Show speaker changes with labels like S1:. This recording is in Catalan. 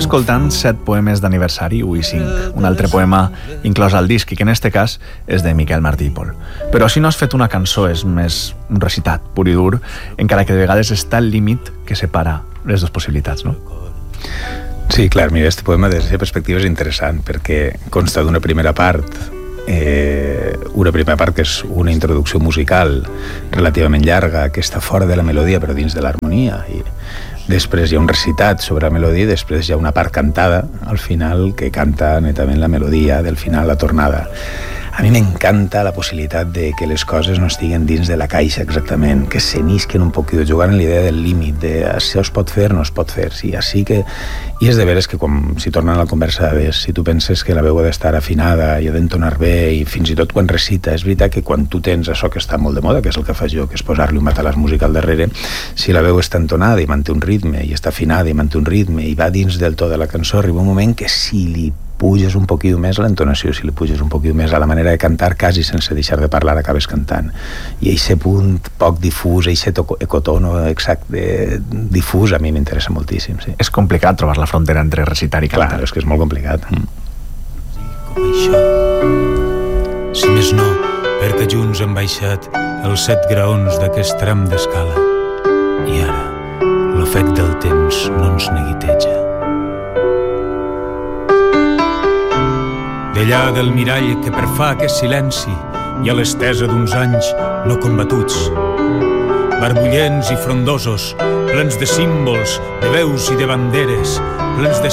S1: escoltant 7 poemes d'aniversari, 1 i 5, un altre poema inclòs al disc, i que en este cas és de Miquel Martí i Pol. Però si no has fet una cançó, és més un recitat pur i dur, encara que de vegades està el límit que separa les dues possibilitats, no?
S2: Sí, clar, mira, este poema des de la perspectiva és interessant perquè consta d'una primera part que és una introducció musical relativament llarga, que està fora de la melodia però dins de l'harmonia, i després hi ha un recitat sobre la melodia i després hi ha una part cantada al final que canta netament la melodia del final, la tornada. A mi m'encanta la possibilitat de que les coses no estiguen dins de la caixa exactament, que s'enisquen un poquito, jugant en l'idea del límit, de això es pot fer, no es pot fer, sí, així que... I és de veres que si tornen a la conversa de si tu penses que la veu ha d'estar afinada i ha d'entonar bé, i fins i tot quan recita, és veritat que quan tu tens això que està molt de moda, que és el que faig jo, que és posar-li un matalàs musical darrere, si la veu està entonada i manté un ritme, i està afinada i manté un ritme, i va dins del to de la cançó, arriba un moment que si li puges un poquit més a l'entonació, si li puges un poquit més a la manera de cantar, quasi sense deixar de parlar acabes cantant. I aquest punt poc difús, aquest ecotono exacte difús, a mi m'interessa moltíssim, sí.
S1: És complicat trobar la frontera entre recitar i cantar.
S2: Clar, és que és molt complicat.
S3: Com això. Si més no, perquè junts hem baixat els 7 graons d'aquest tram d'escala. I ara, l'ofec del temps no ens neguiteja. D'allà del mirall que perfà aquest silenci i a l'estesa d'uns anys no combatuts, barbullents i frondosos, plens de símbols, de veus i de banderes, plens de